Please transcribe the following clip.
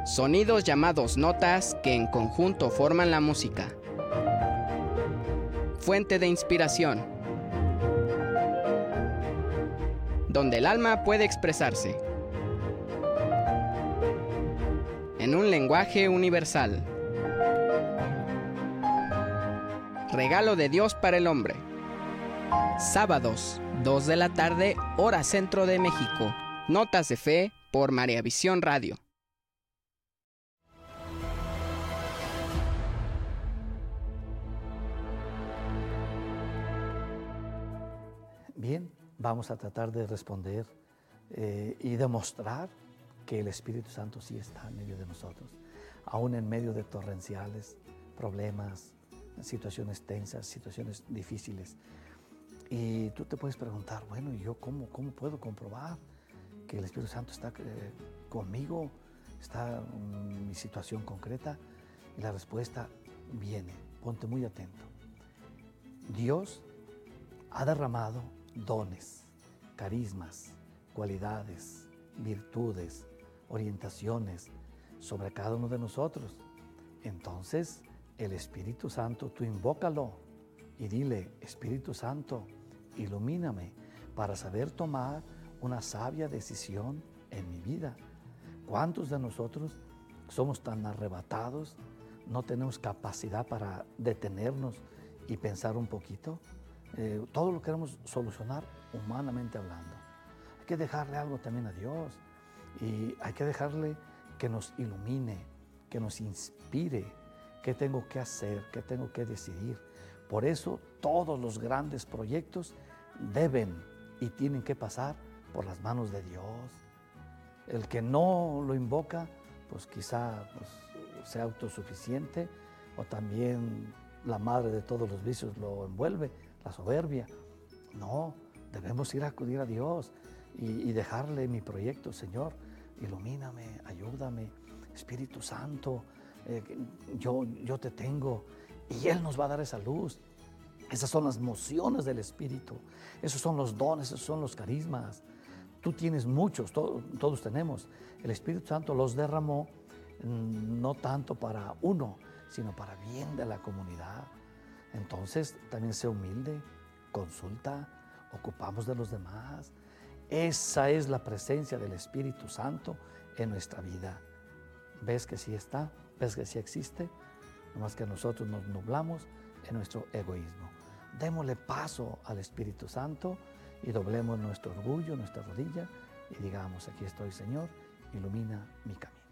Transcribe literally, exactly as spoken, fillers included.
Sonidos llamados notas que en conjunto forman la música. Fuente de inspiración. Donde el alma puede expresarse. En un lenguaje universal. Regalo de Dios para el hombre. Sábados, dos de la tarde, hora centro de México. Notas de fe por María Visión Radio. Bien, vamos a tratar de responder eh, y demostrar que el Espíritu Santo sí está en medio de nosotros, aún en medio de torrenciales, problemas, situaciones tensas, situaciones difíciles. Y tú te puedes preguntar, bueno, ¿y yo cómo, cómo puedo comprobar que el Espíritu Santo está eh, conmigo, está en mi situación concreta? Y la respuesta viene, ponte muy atento. Dios ha derramado dones, carismas, cualidades, virtudes, orientaciones sobre cada uno de nosotros. Entonces, el Espíritu Santo, tú invócalo y dile, Espíritu Santo, ilumíname para saber tomar una sabia decisión en mi vida. ¿Cuántos de nosotros somos tan arrebatados, no tenemos capacidad para detenernos y pensar un poquito? Eh, todo lo queremos solucionar humanamente hablando. Hay que dejarle algo también a Dios y hay que dejarle que nos ilumine, que nos inspire, qué tengo que hacer, qué tengo que decidir. Por eso todos los grandes proyectos deben y tienen que pasar por las manos de Dios. El que no lo invoca, pues quizá pues, sea autosuficiente o también la madre de todos los vicios lo envuelve, la soberbia. No, debemos ir a acudir a Dios y, y dejarle mi proyecto. Señor, ilumíname, ayúdame, Espíritu Santo, eh, yo, yo te tengo, y Él nos va a dar esa luz. Esas son las mociones del Espíritu, esos son los dones, esos son los carismas. Tú tienes muchos, to, todos tenemos. El Espíritu Santo los derramó no tanto para uno, sino para bien de la comunidad. Entonces, también sé humilde, consulta, ocupamos de los demás. Esa es la presencia del Espíritu Santo en nuestra vida. ¿Ves que sí está? ¿Ves que sí existe? Nomás que nosotros nos nublamos en nuestro egoísmo. Démosle paso al Espíritu Santo y doblemos nuestro orgullo, nuestra rodilla y digamos, aquí estoy, Señor, ilumina mi camino.